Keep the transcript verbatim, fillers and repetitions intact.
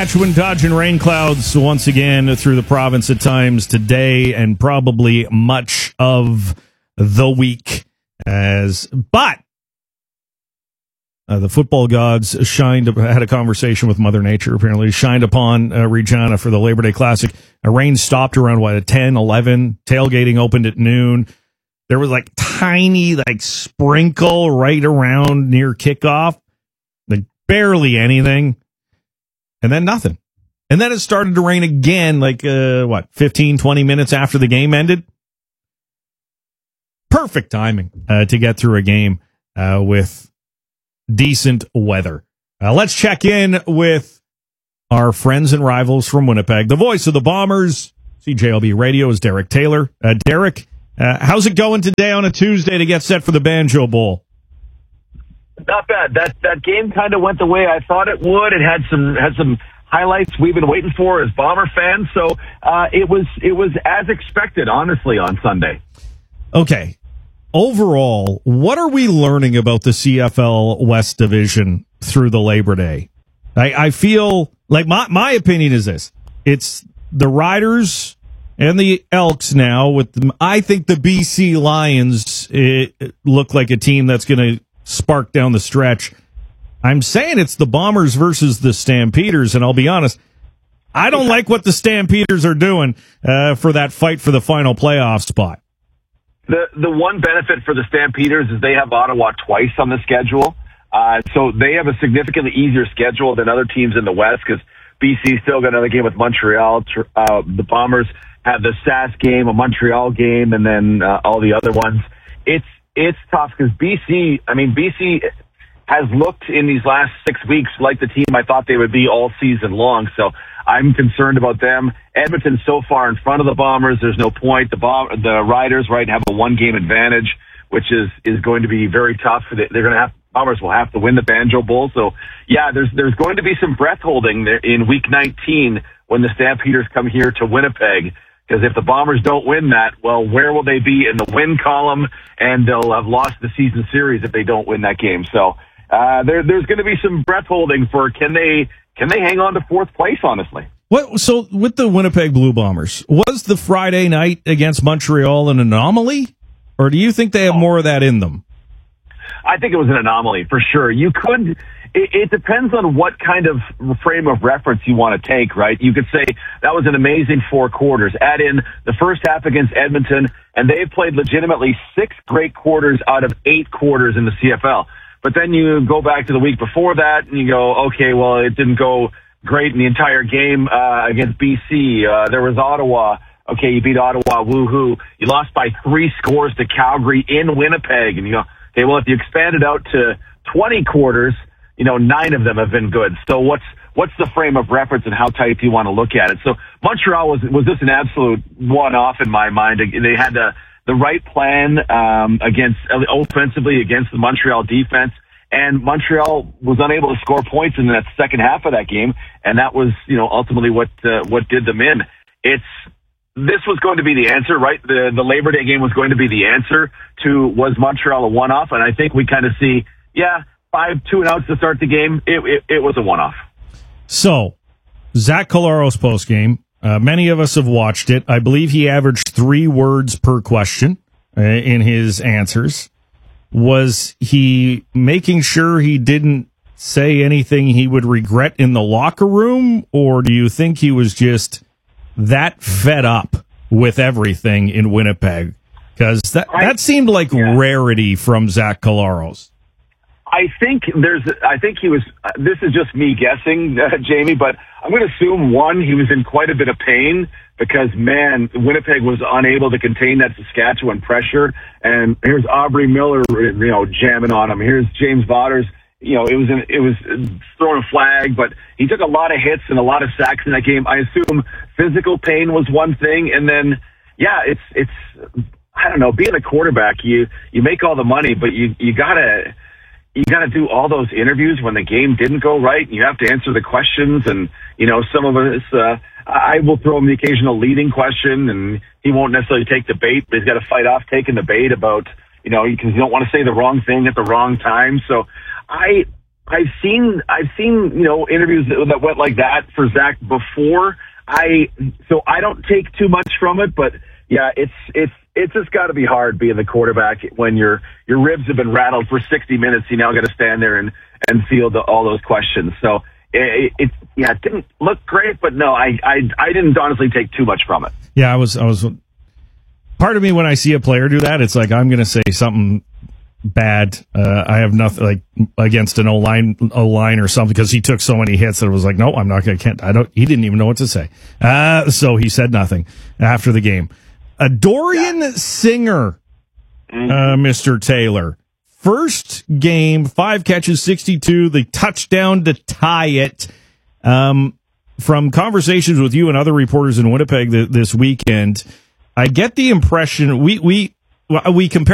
Saskatchewan, dodging rain clouds once again through the province at times today and probably much of the week. As but uh, the football gods shined, had a conversation with Mother Nature, apparently shined upon uh, Regina for the Labor Day Classic. A rain stopped around what, at ten, eleven. Tailgating opened at noon. There was like tiny like sprinkle right around near kickoff, like barely anything. And then nothing. And then it started to rain again, like, uh, what, fifteen, twenty minutes after the game ended? Perfect timing uh, to get through a game uh, with decent weather. Uh, let's check in with our friends and rivals from Winnipeg. The voice of the Bombers, C J L B Radio, is Derek Taylor. Uh, Derek, uh, how's it going today on a Tuesday to get set for the Banjo Bowl? Not bad. That that game kind of went the way I thought it would. It had some had some highlights we've been waiting for as Bomber fans. So uh, it was it was as expected, honestly, on Sunday. Okay. Overall, what are we learning about the C F L West Division through the Labor Day? I, I feel like my my opinion is this: it's the Riders and the Elks now. With the, I think the B C Lions it, it look like a team that's going to spark down the stretch. I'm saying it's the Bombers versus the Stampeders, and I'll be honest, I don't like what the Stampeders are doing uh, for that fight for the final playoff spot. The the one benefit for the Stampeders is they have Ottawa twice on the schedule, uh, so they have a significantly easier schedule than other teams in the West because B C still got another game with Montreal. Uh, the Bombers have the S A S game, a Montreal game, and then uh, all the other ones. It's It's tough because B C, I mean, B C has looked in these last six weeks like the team I thought they would be all season long. So I'm concerned about them. Edmonton's so far in front of the Bombers, there's no point. The Bom- the Riders, right, have a one-game advantage, which is, is going to be very tough. They're going to have, Bombers will have to win the Banjo Bowl. So, yeah, there's there's going to be some breath holding there in Week nineteen when the Stampeders come here to Winnipeg. Because if the Bombers don't win that, well, where will they be in the win column? And they'll have lost the season series if they don't win that game. So uh, there, there's going to be some breath holding for can they can they hang on to fourth place, honestly. What, so with the Winnipeg Blue Bombers, was the Friday night against Montreal an anomaly? Or do you think they have more of that in them? I think it was an anomaly, for sure. You could... It, it depends on what kind of frame of reference you want to take, right? You could say that was an amazing four quarters. Add in the first half against Edmonton, and they've played legitimately six great quarters out of eight quarters in the C F L. But then you go back to the week before that, and you go, okay, well, it didn't go great in the entire game uh, against B C. Uh, there was Ottawa. Okay, you beat Ottawa, woohoo. You lost by three scores to Calgary in Winnipeg. And you go, okay, well, if you expand it out to twenty quarters, you know, nine of them have been good. So what's what's the frame of reference and how tight do you want to look at it? So Montreal was was just an absolute one-off in my mind. They had the the right plan um, against offensively against the Montreal defense, and Montreal was unable to score points in that second half of that game, and that was, you know, ultimately what uh, what did them in. It's this was going to be the answer, right? The the Labor Day game was going to be the answer to was Montreal a one-off, and I think we kind of see, yeah. Five two and outs to start the game. It, it, it was a one-off. So, Zach Collaros postgame. Uh, many of us have watched it. I believe he averaged three words per question uh, in his answers. Was he making sure he didn't say anything he would regret in the locker room, or do you think he was just that fed up with everything in Winnipeg? Because that, that seemed like yeah. rarity from Zach Collaros. I think there's, I think he was, uh, this is just me guessing, uh, Jamie, but I'm going to assume, one, he was in quite a bit of pain because, man, Winnipeg was unable to contain that Saskatchewan pressure. And here's Aubrey Miller, you know, jamming on him. Here's James Vaughters. You know, it was, an, it was throwing a flag, but he took a lot of hits and a lot of sacks in that game. I assume physical pain was one thing. And then, yeah, it's, it's, I don't know, being a quarterback, you, you make all the money, but you, you gotta, you got to do all those interviews when the game didn't go right, and you have to answer the questions. And, you know, some of us, uh, I will throw him the occasional leading question, and he won't necessarily take the bait, but he's got to fight off taking the bait about, you know, because you don't want to say the wrong thing at the wrong time. So I, I've seen I've seen you know interviews that, that went like that for Zach before. I so I don't take too much from it, but yeah, it's it's it's just got to be hard being the quarterback when your your ribs have been rattled for sixty minutes. You now got to stand there and and field the, all those questions. So it, it yeah, it didn't look great, but no, I I I didn't honestly take too much from it. Yeah, I was I was. Part of me when I see a player do that, it's like I'm going to say something bad. Uh, I have nothing like against an O line, O line or something because he took so many hits that it was like, no, I'm not going to. Can't. I don't. He didn't even know what to say. Uh, so he said nothing after the game. A Dorian yeah. Singer, uh, Mister Taylor, first game, five catches, sixty-two, the touchdown to tie it. Um, from conversations with you and other reporters in Winnipeg th- this weekend, I get the impression we we we compare.